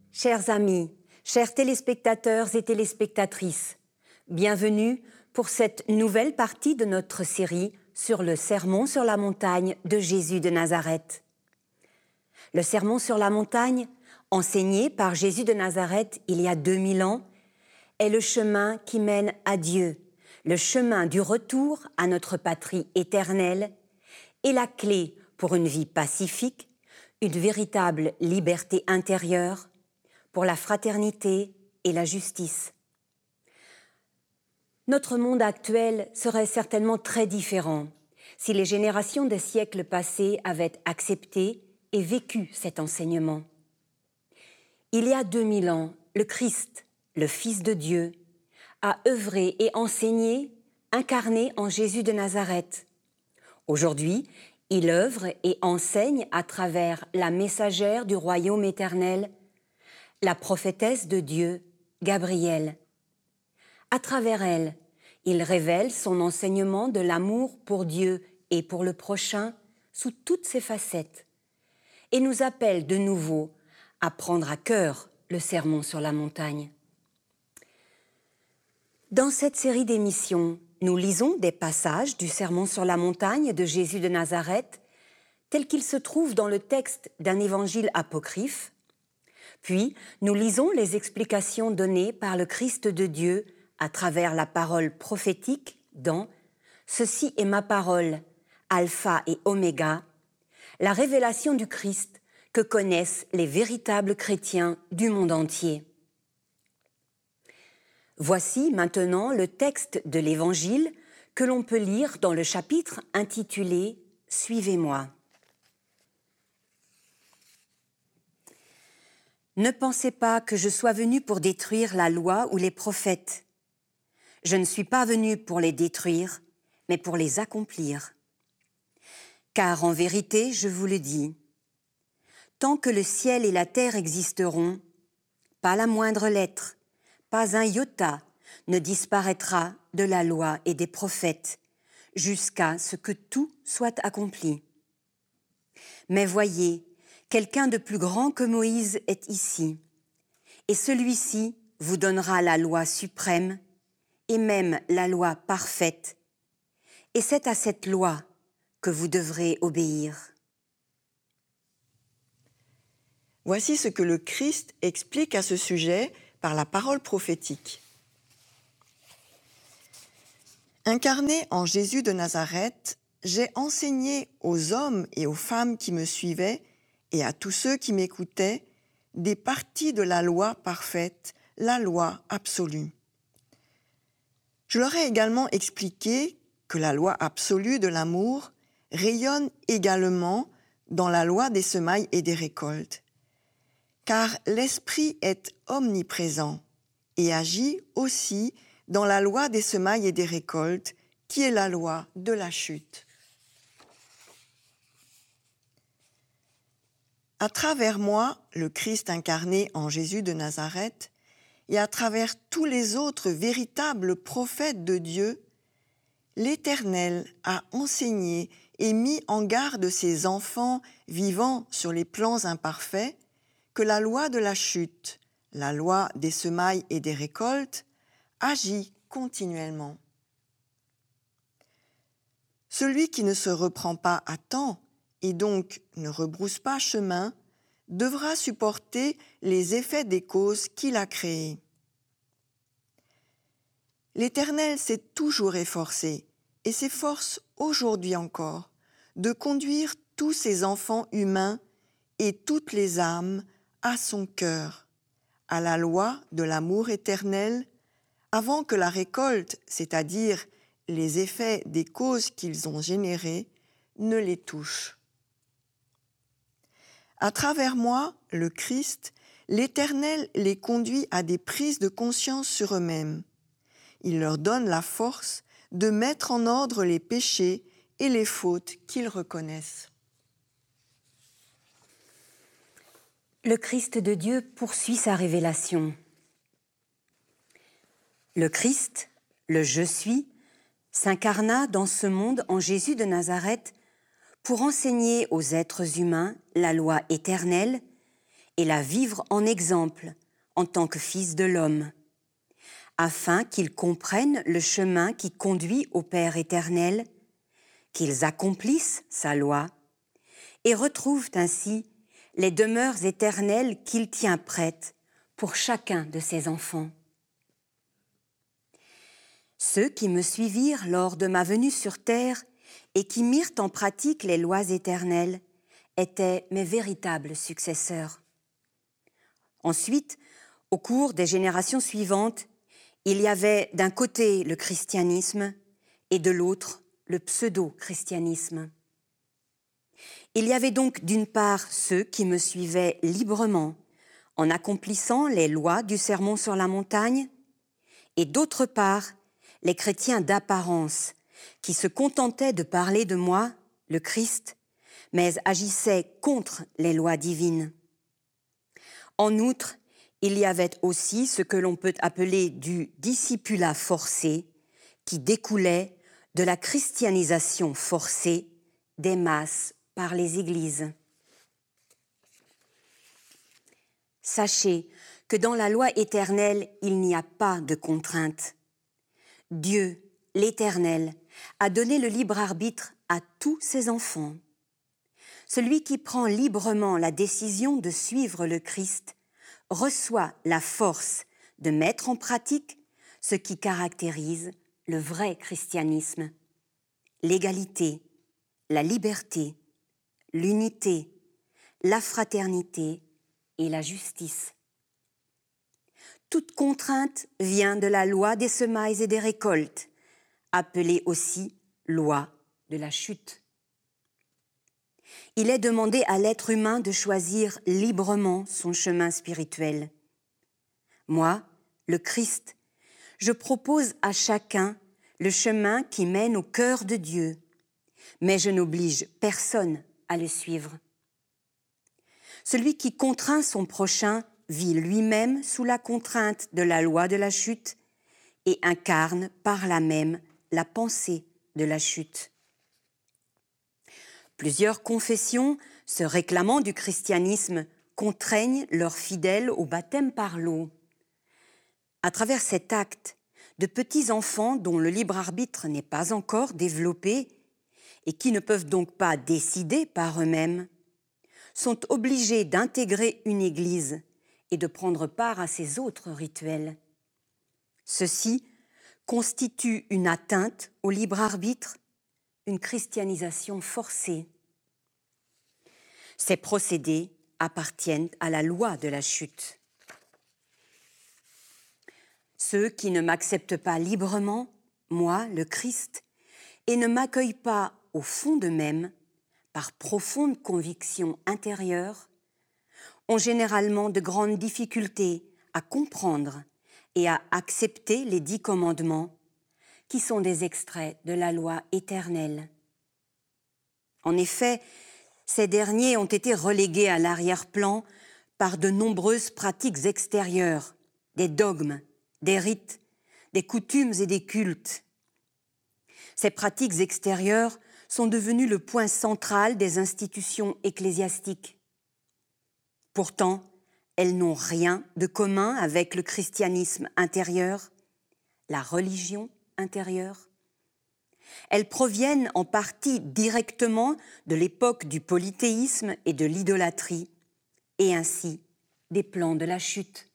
Chers amis, chers téléspectateurs et téléspectatrices, bienvenue pour cette nouvelle partie de notre série sur le Sermon sur la montagne de Jésus de Nazareth. Le Sermon sur la montagne, enseigné par Jésus de Nazareth il y a 2000 ans, est le chemin qui mène à Dieu, le chemin du retour à notre patrie éternelle et la clé pour une vie pacifique, une véritable liberté intérieure, pour la fraternité et la justice. Notre monde actuel serait certainement très différent si les générations des siècles passés avaient accepté et vécu cet enseignement. Il y a 2000 ans, le Christ, le Fils de Dieu, a œuvré et enseigné, incarné en Jésus de Nazareth. Aujourd'hui, il œuvre et enseigne à travers la messagère du royaume éternel, la prophétesse de Dieu, Gabrielle. À travers elle, il révèle son enseignement de l'amour pour Dieu et pour le prochain sous toutes ses facettes et nous appelle de nouveau à prendre à cœur le Sermon sur la montagne. Dans cette série d'émissions, nous lisons des passages du Sermon sur la montagne de Jésus de Nazareth, tels qu'ils se trouvent dans le texte d'un évangile apocryphe. Puis, nous lisons les explications données par le Christ de Dieu à travers la parole prophétique dans « Ceci est ma parole, alpha et oméga », la révélation du Christ que connaissent les véritables chrétiens du monde entier. Voici maintenant le texte de l'Évangile que l'on peut lire dans le chapitre intitulé « Suivez-moi ». Ne pensez pas que je sois venu pour détruire la loi ou les prophètes. Je ne suis pas venu pour les détruire, mais pour les accomplir. Car en vérité, je vous le dis, tant que le ciel et la terre existeront, pas la moindre lettre, pas un iota ne disparaîtra de la loi et des prophètes, jusqu'à ce que tout soit accompli. Mais voyez, quelqu'un de plus grand que Moïse est ici, et celui-ci vous donnera la loi suprême et même la loi parfaite, et c'est à cette loi que vous devrez obéir. Voici ce que le Christ explique à ce sujet par la parole prophétique. Incarné en Jésus de Nazareth, j'ai enseigné aux hommes et aux femmes qui me suivaient et à tous ceux qui m'écoutaient des parties de la loi parfaite, la loi absolue. Je leur ai également expliqué que la loi absolue de l'amour rayonne également dans la loi des semailles et des récoltes. Car l'Esprit est omniprésent et agit aussi dans la loi des semailles et des récoltes, qui est la loi de la chute. À travers moi, le Christ incarné en Jésus de Nazareth, et à travers tous les autres véritables prophètes de Dieu, l'Éternel a enseigné et mis en garde ses enfants vivant sur les plans imparfaits que la loi de la chute, la loi des semailles et des récoltes, agit continuellement. Celui qui ne se reprend pas à temps et donc ne rebrousse pas chemin devra supporter les effets des causes qu'il a créées. L'Éternel s'est toujours efforcé et s'efforce aujourd'hui encore de conduire tous ses enfants humains et toutes les âmes à son cœur, à la loi de l'amour éternel, avant que la récolte, c'est-à-dire les effets des causes qu'ils ont générées, ne les touche. À travers moi, le Christ, l'Éternel les conduit à des prises de conscience sur eux-mêmes. Il leur donne la force de mettre en ordre les péchés et les fautes qu'ils reconnaissent. Le Christ de Dieu poursuit sa révélation. Le Christ, le « Je suis », s'incarna dans ce monde en Jésus de Nazareth pour enseigner aux êtres humains la loi éternelle et la vivre en exemple en tant que fils de l'homme, afin qu'ils comprennent le chemin qui conduit au Père éternel, qu'ils accomplissent sa loi et retrouvent ainsi les demeures éternelles qu'il tient prêtes pour chacun de ses enfants. Ceux qui me suivirent lors de ma venue sur terre et qui mirent en pratique les lois éternelles étaient mes véritables successeurs. Ensuite, au cours des générations suivantes, il y avait d'un côté le christianisme et de l'autre le pseudo-christianisme. Il y avait donc d'une part ceux qui me suivaient librement en accomplissant les lois du Sermon sur la montagne, et d'autre part les chrétiens d'apparence qui se contentaient de parler de moi, le Christ, mais agissaient contre les lois divines. En outre, il y avait aussi ce que l'on peut appeler du discipulat forcé, qui découlait de la christianisation forcée des masses par les églises. Sachez que dans la loi éternelle, il n'y a pas de contrainte. Dieu, l'Éternel, a donné le libre arbitre à tous ses enfants. Celui qui prend librement la décision de suivre le Christ reçoit la force de mettre en pratique ce qui caractérise le vrai christianisme: l'égalité, la liberté, l'unité, la fraternité et la justice. Toute contrainte vient de la loi des semailles et des récoltes, appelée aussi loi de la chute. Il est demandé à l'être humain de choisir librement son chemin spirituel. Moi, le Christ, je propose à chacun le chemin qui mène au cœur de Dieu, mais je n'oblige personne à le suivre. Celui qui contraint son prochain vit lui-même sous la contrainte de la loi de la chute et incarne par là même la pensée de la chute. Plusieurs confessions, se réclamant du christianisme, contraignent leurs fidèles au baptême par l'eau. À travers cet acte, de petits enfants dont le libre arbitre n'est pas encore développé et qui ne peuvent donc pas décider par eux-mêmes, sont obligés d'intégrer une église et de prendre part à ses autres rituels. Ceci constitue une atteinte au libre arbitre, une christianisation forcée. Ces procédés appartiennent à la loi de la chute. Ceux qui ne m'acceptent pas librement, moi, le Christ, et ne m'accueillent pas au fond d'eux-mêmes, par profonde conviction intérieure, ont généralement de grandes difficultés à comprendre et à accepter les 10 commandements, qui sont des extraits de la loi éternelle. En effet, ces derniers ont été relégués à l'arrière-plan par de nombreuses pratiques extérieures, des dogmes, des rites, des coutumes et des cultes. Ces pratiques extérieures sont devenues le point central des institutions ecclésiastiques. Pourtant, elles n'ont rien de commun avec le christianisme intérieur, la religion intérieure. Elles proviennent en partie directement de l'époque du polythéisme et de l'idolâtrie, et ainsi des plans de la chute.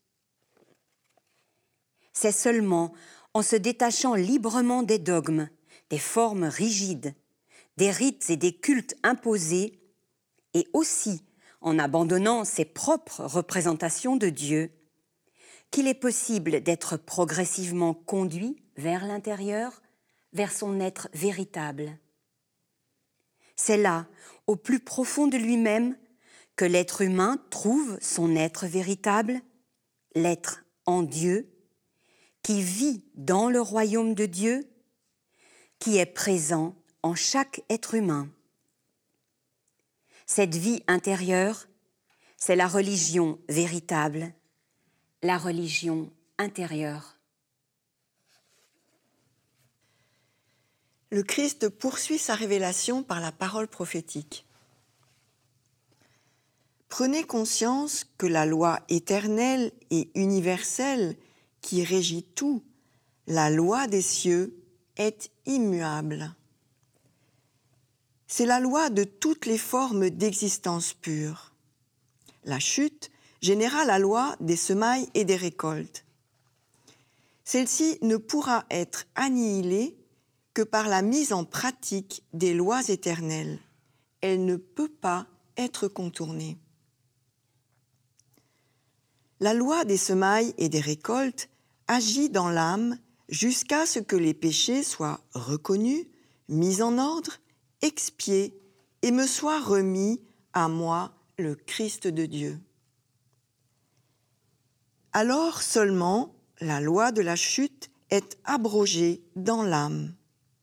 C'est seulement en se détachant librement des dogmes, des formes rigides, des rites et des cultes imposés, et aussi en abandonnant ses propres représentations de Dieu, qu'il est possible d'être progressivement conduit vers l'intérieur, vers son être véritable. C'est là, au plus profond de lui-même, que l'être humain trouve son être véritable, l'être en Dieu, qui vit dans le royaume de Dieu, qui est présent en chaque être humain. Cette vie intérieure, c'est la religion véritable, la religion intérieure. Le Christ poursuit sa révélation par la parole prophétique. Prenez conscience que la loi éternelle et universelle qui régit tout, la loi des cieux, est immuable. C'est la loi de toutes les formes d'existence pure. La chute généra la loi des semailles et des récoltes. Celle-ci ne pourra être annihilée que par la mise en pratique des lois éternelles. Elle ne peut pas être contournée. La loi des semailles et des récoltes agit dans l'âme jusqu'à ce que les péchés soient reconnus, mis en ordre, expiés et me soient remis à moi, le Christ de Dieu. Alors seulement la loi de la chute est abrogée dans l'âme.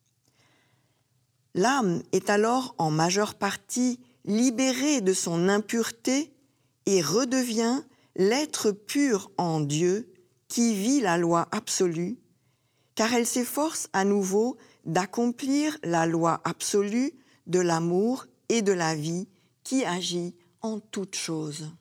L'âme est alors en majeure partie libérée de son impureté et redevient l'être pur en Dieu qui vit la loi absolue, car elle s'efforce à nouveau d'accomplir la loi absolue de l'amour et de la vie qui agit en toutes choses.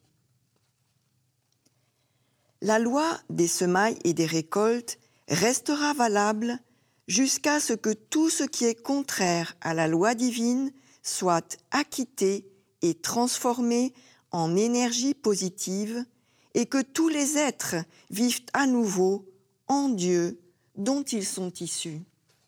La loi des semailles et des récoltes restera valable jusqu'à ce que tout ce qui est contraire à la loi divine soit acquitté et transformé en énergie positive et que tous les êtres vivent à nouveau en Dieu dont ils sont issus.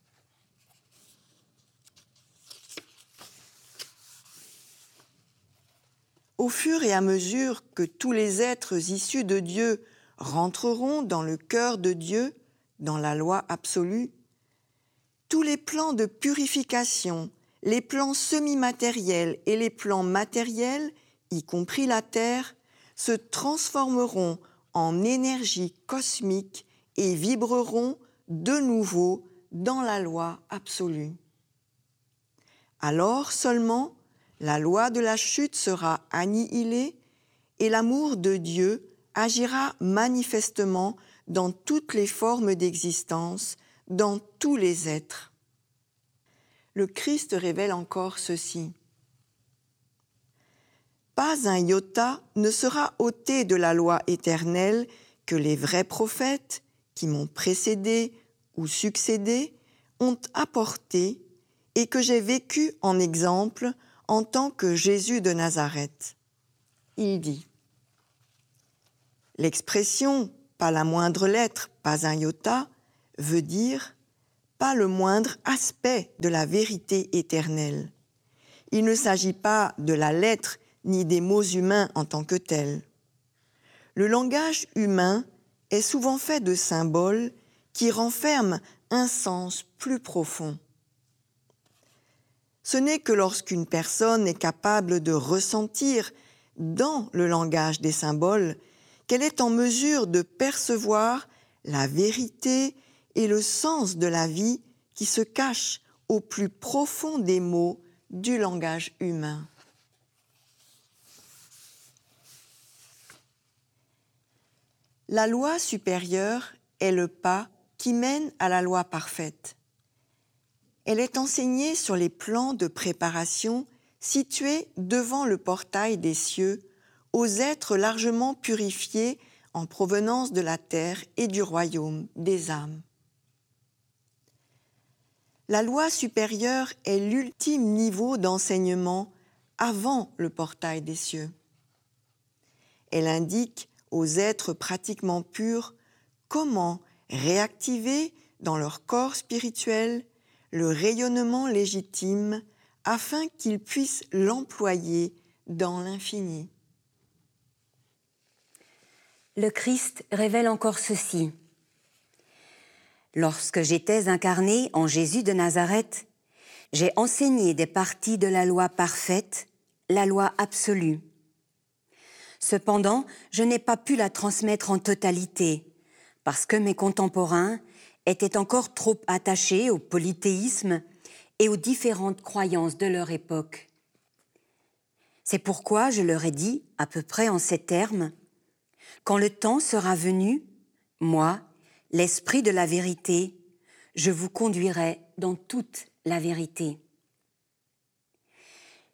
Au fur et à mesure que tous les êtres issus de Dieu rentreront dans le cœur de Dieu, dans la loi absolue, tous les plans de purification, les plans semi-matériels et les plans matériels, y compris la terre, se transformeront en énergie cosmique et vibreront de nouveau dans la loi absolue. Alors seulement, la loi de la chute sera annihilée et l'amour de Dieu agira manifestement dans toutes les formes d'existence, dans tous les êtres. Le Christ révèle encore ceci. Pas un iota ne sera ôté de la loi éternelle que les vrais prophètes, qui m'ont précédé ou succédé, ont apporté et que j'ai vécu en exemple en tant que Jésus de Nazareth. Il dit « L'expression « pas la moindre lettre, pas un iota » veut dire « pas le moindre aspect de la vérité éternelle ». Il ne s'agit pas de la lettre ni des mots humains en tant que tels. Le langage humain est souvent fait de symboles qui renferment un sens plus profond. Ce n'est que lorsqu'une personne est capable de ressentir dans le langage des symboles qu'elle est en mesure de percevoir la vérité et le sens de la vie qui se cache au plus profond des mots du langage humain. La loi supérieure est le pas qui mène à la loi parfaite. Elle est enseignée sur les plans de préparation situés devant le portail des cieux aux êtres largement purifiés en provenance de la terre et du royaume des âmes. La loi supérieure est l'ultime niveau d'enseignement avant le portail des cieux. Elle indique aux êtres pratiquement purs comment réactiver dans leur corps spirituel le rayonnement légitime afin qu'ils puissent l'employer dans l'infini. Le Christ révèle encore ceci. Lorsque j'étais incarné en Jésus de Nazareth, j'ai enseigné des parties de la loi parfaite, la loi absolue. Cependant, je n'ai pas pu la transmettre en totalité, parce que mes contemporains étaient encore trop attachés au polythéisme et aux différentes croyances de leur époque. C'est pourquoi je leur ai dit, à peu près en ces termes, « Quand le temps sera venu, moi, l'Esprit de la vérité, je vous conduirai dans toute la vérité. »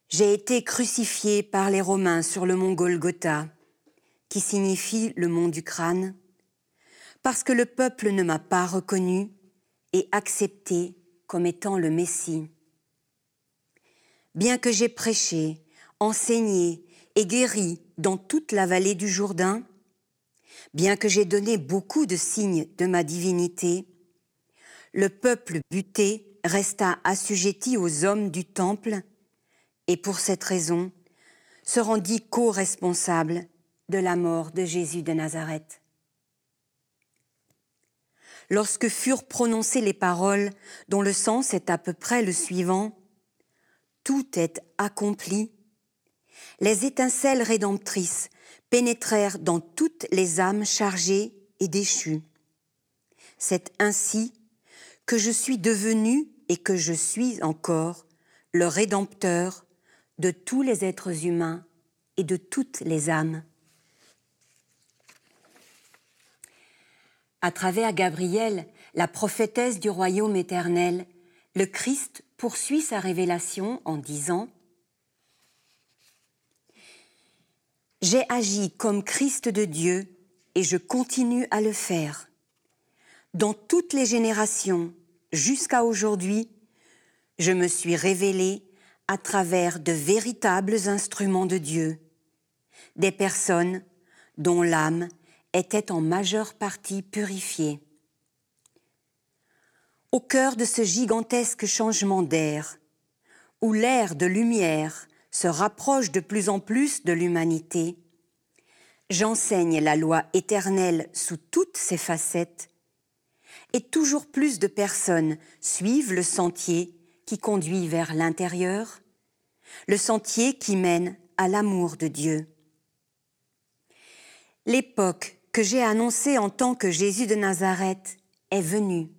J'ai été crucifié par les Romains sur le mont Golgotha, qui signifie le mont du crâne, parce que le peuple ne m'a pas reconnu et accepté comme étant le Messie. Bien que j'ai prêché, enseigné et guéri dans toute la vallée du Jourdain, bien que j'ai donné beaucoup de signes de ma divinité, le peuple buté resta assujetti aux hommes du temple et pour cette raison se rendit co-responsable de la mort de Jésus de Nazareth. Lorsque furent prononcées les paroles dont le sens est à peu près le suivant, « Tout est accompli », les étincelles rédemptrices pénétrèrent dans toutes les âmes chargées et déchues. C'est ainsi que je suis devenu et que je suis encore le Rédempteur de tous les êtres humains et de toutes les âmes. À travers Gabriel, la prophétesse du royaume éternel, le Christ poursuit sa révélation en disant « J'ai agi comme Christ de Dieu et je continue à le faire. Dans toutes les générations, jusqu'à aujourd'hui, je me suis révélé à travers de véritables instruments de Dieu, des personnes dont l'âme était en majeure partie purifiée. Au cœur de ce gigantesque changement d'air, où l'air de lumière se rapproche de plus en plus de l'humanité, j'enseigne la loi éternelle sous toutes ses facettes, et toujours plus de personnes suivent le sentier qui conduit vers l'intérieur, le sentier qui mène à l'amour de Dieu. L'époque que j'ai annoncée en tant que Jésus de Nazareth est venue.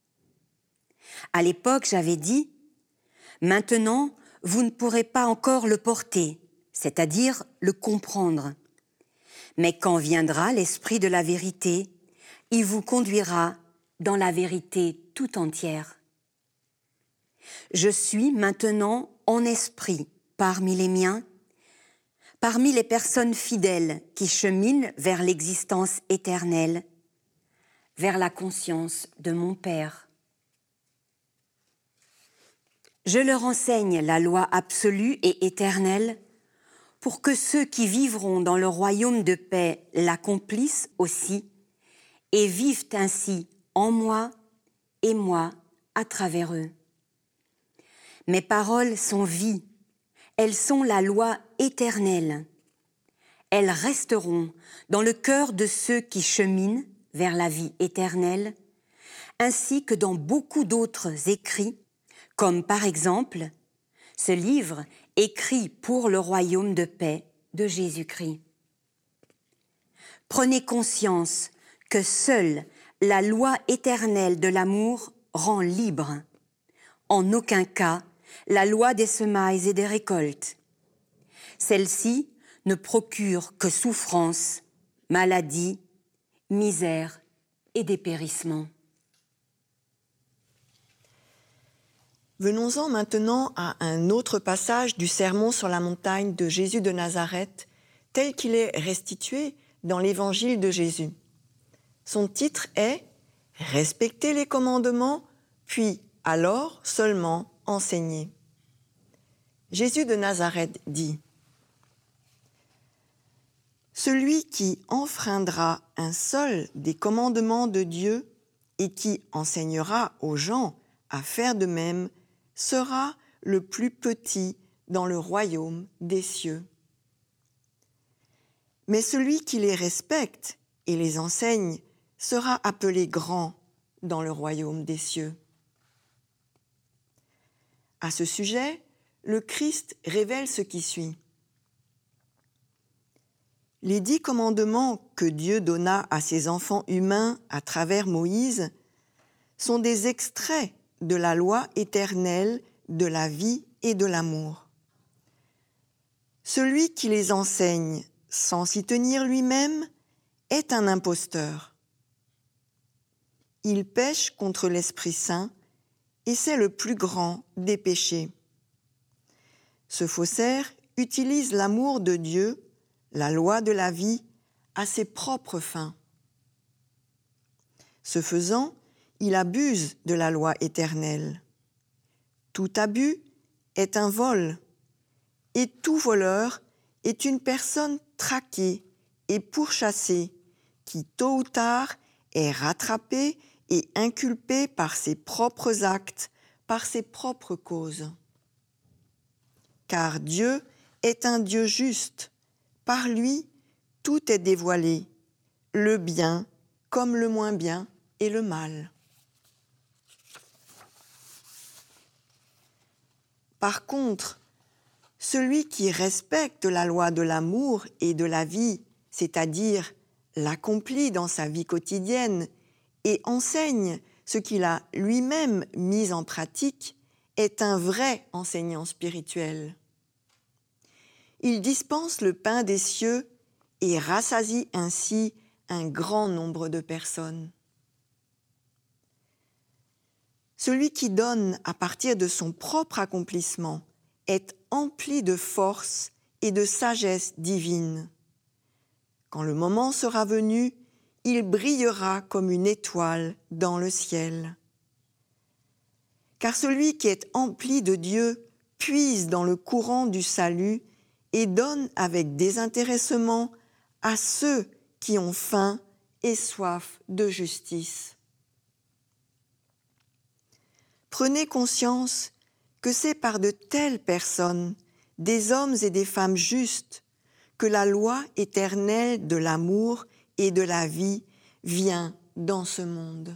À l'époque, j'avais dit « Maintenant, vous ne pourrez pas encore le porter, c'est-à-dire le comprendre. Mais quand viendra l'Esprit de la vérité, il vous conduira dans la vérité tout entière. Je suis maintenant en esprit parmi les miens, parmi les personnes fidèles qui cheminent vers l'existence éternelle, vers la conscience de mon Père. Je leur enseigne la loi absolue et éternelle pour que ceux qui vivront dans le royaume de paix l'accomplissent aussi et vivent ainsi en moi et moi à travers eux. Mes paroles sont vie, elles sont la loi éternelle. Elles resteront dans le cœur de ceux qui cheminent vers la vie éternelle, ainsi que dans beaucoup d'autres écrits, comme par exemple ce livre écrit pour le royaume de paix de Jésus-Christ. Prenez conscience que seule la loi éternelle de l'amour rend libre. En aucun cas, la loi des semailles et des récoltes. Celle-ci ne procure que souffrance, maladie, misère et dépérissement. Venons-en maintenant à un autre passage du Sermon sur la montagne de Jésus de Nazareth, tel qu'il est restitué dans l'Évangile de Jésus. Son titre est « Respecter les commandements, puis alors seulement enseigner ». Jésus de Nazareth dit « Celui qui enfreindra un seul des commandements de Dieu et qui enseignera aux gens à faire de même sera le plus petit dans le royaume des cieux. Mais celui qui les respecte et les enseigne sera appelé grand dans le royaume des cieux. » À ce sujet, le Christ révèle ce qui suit. Les 10 commandements que Dieu donna à ses enfants humains à travers Moïse sont des extraits de la loi éternelle de la vie et de l'amour. Celui qui les enseigne sans s'y tenir lui-même est un imposteur. Il pêche contre l'Esprit Saint et c'est le plus grand des péchés. Ce faussaire utilise l'amour de Dieu, la loi de la vie, à ses propres fins. Ce faisant, il abuse de la loi éternelle. Tout abus est un vol, et tout voleur est une personne traquée et pourchassée, qui tôt ou tard est rattrapée et inculpée par ses propres actes, par ses propres causes. Car Dieu est un Dieu juste. Par lui, tout est dévoilé, le bien comme le moins bien et le mal. Par contre, celui qui respecte la loi de l'amour et de la vie, c'est-à-dire l'accomplit dans sa vie quotidienne et enseigne ce qu'il a lui-même mis en pratique, est un vrai enseignant spirituel. Il dispense le pain des cieux et rassasie ainsi un grand nombre de personnes. Celui qui donne à partir de son propre accomplissement est empli de force et de sagesse divine. Quand le moment sera venu, il brillera comme une étoile dans le ciel. Car celui qui est empli de Dieu puise dans le courant du salut et donne avec désintéressement à ceux qui ont faim et soif de justice. Prenez conscience que c'est par de telles personnes, des hommes et des femmes justes, que la loi éternelle de l'amour et de la vie vient dans ce monde.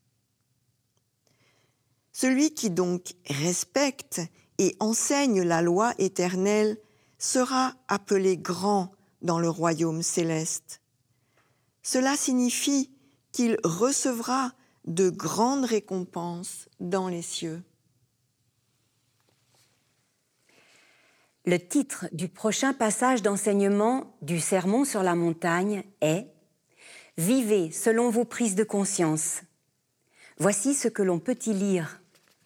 Celui qui donc respecte et enseigne la loi éternelle sera appelé grand dans le royaume céleste. Cela signifie qu'il recevra de grandes récompenses dans les cieux. Le titre du prochain passage d'enseignement du Sermon sur la montagne est « Vivez selon vos prises de conscience ». Voici ce que l'on peut y lire.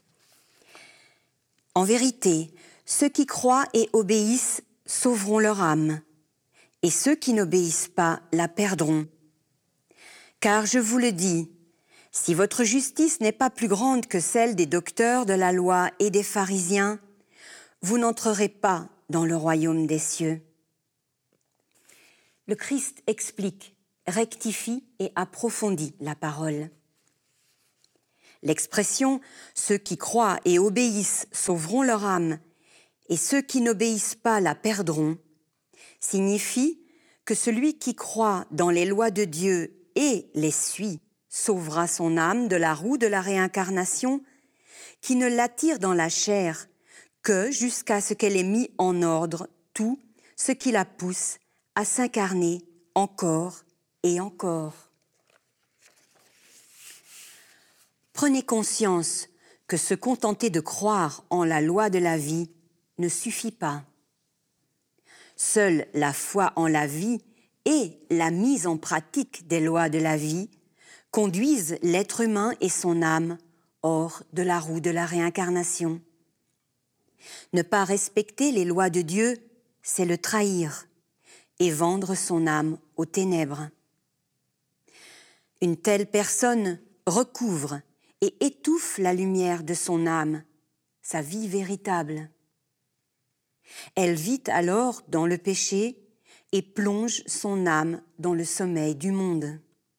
« En vérité, ceux qui croient et obéissent sauveront leur âme, et ceux qui n'obéissent pas la perdront. Car je vous le dis, si votre justice n'est pas plus grande que celle des docteurs de la loi et des pharisiens, vous n'entrerez pas dans le royaume des cieux. » Le Christ explique, rectifie et approfondit la parole. L'expression « ceux qui croient et obéissent sauveront leur âme, et ceux qui n'obéissent pas la perdront » signifie que celui qui croit dans les lois de Dieu et les suit sauvera son âme de la roue de la réincarnation qui ne l'attire dans la chair que jusqu'à ce qu'elle ait mis en ordre tout ce qui la pousse à s'incarner encore et encore. Prenez conscience que se contenter de croire en la loi de la vie ne suffit pas. Seule la foi en la vie et la mise en pratique des lois de la vie conduisent l'être humain et son âme hors de la roue de la réincarnation. Ne pas respecter les lois de Dieu, c'est le trahir et vendre son âme aux ténèbres. Une telle personne recouvre et étouffe la lumière de son âme, sa vie véritable. Elle vit alors dans le péché et plonge son âme dans le sommeil du monde.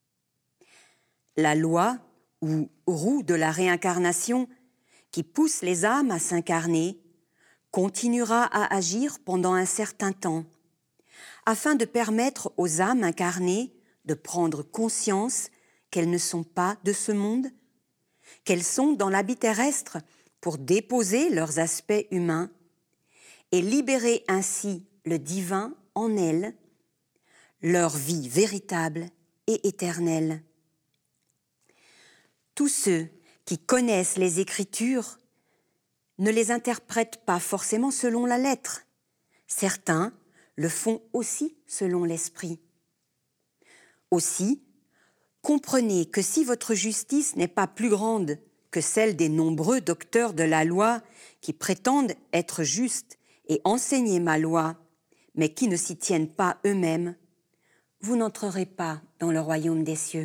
La loi, ou roue de la réincarnation, qui pousse les âmes à s'incarner, continuera à agir pendant un certain temps, afin de permettre aux âmes incarnées de prendre conscience qu'elles ne sont pas de ce monde, qu'elles sont dans l'habit terrestre pour déposer leurs aspects humains et libérer ainsi le divin en elles, leur vie véritable et éternelle. Tous ceux qui connaissent les Écritures ne les interprètent pas forcément selon la lettre. Certains le font aussi selon l'esprit. Aussi, comprenez que si votre justice n'est pas plus grande que celle des nombreux docteurs de la loi qui prétendent être justes et enseignez ma loi, mais qui ne s'y tiennent pas eux-mêmes, vous n'entrerez pas dans le royaume des cieux.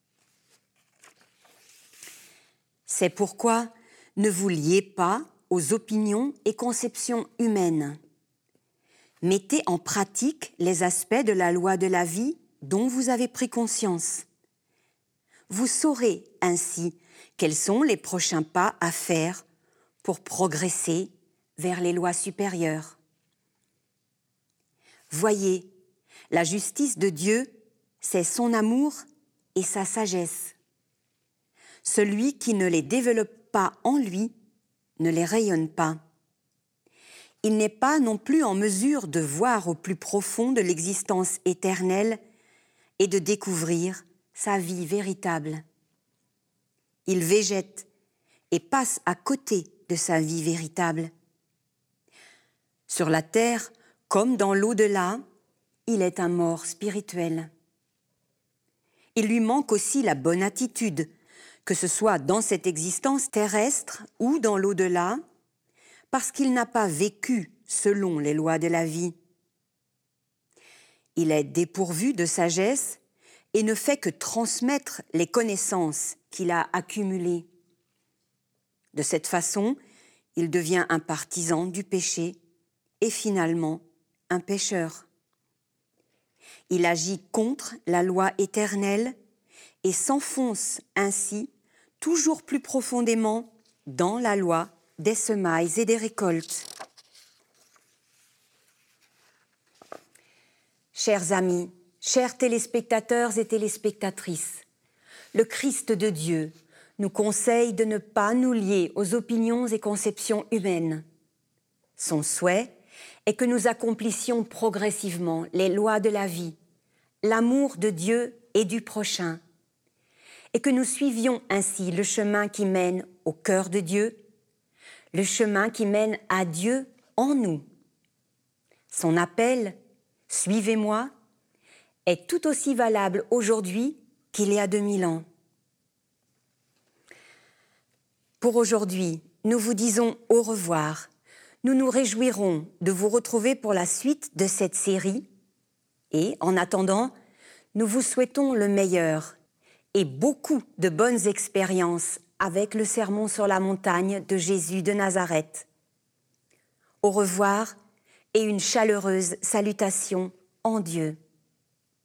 C'est pourquoi ne vous liez pas aux opinions et conceptions humaines. Mettez en pratique les aspects de la loi de la vie dont vous avez pris conscience. Vous saurez ainsi quels sont les prochains pas à faire pour progresser vers les lois supérieures. Voyez, la justice de Dieu, c'est son amour et sa sagesse. Celui qui ne les développe pas en lui ne les rayonne pas. Il n'est pas non plus en mesure de voir au plus profond de l'existence éternelle et de découvrir sa vie véritable. Il végète et passe à côté de sa vie véritable. Sur la terre, comme dans l'au-delà, il est un mort spirituel. Il lui manque aussi la bonne attitude, que ce soit dans cette existence terrestre ou dans l'au-delà, parce qu'il n'a pas vécu selon les lois de la vie. Il est dépourvu de sagesse et ne fait que transmettre les connaissances qu'il a accumulées. De cette façon, il devient un partisan du péché et finalement un pécheur. Il agit contre la loi éternelle et s'enfonce ainsi toujours plus profondément dans la loi des semailles et des récoltes. Chers amis, chers téléspectateurs et téléspectatrices, le Christ de Dieu nous conseille de ne pas nous lier aux opinions et conceptions humaines. Son souhait est que nous accomplissions progressivement les lois de la vie, l'amour de Dieu et du prochain, et que nous suivions ainsi le chemin qui mène au cœur de Dieu, le chemin qui mène à Dieu en nous. Son appel « Suivez-moi » est tout aussi valable aujourd'hui qu'il y a 2000 ans. Pour aujourd'hui, nous vous disons au revoir. Nous nous réjouirons de vous retrouver pour la suite de cette série et, en attendant, nous vous souhaitons le meilleur et beaucoup de bonnes expériences avec le sermon sur la montagne de Jésus de Nazareth. Au revoir et une chaleureuse salutation en Dieu.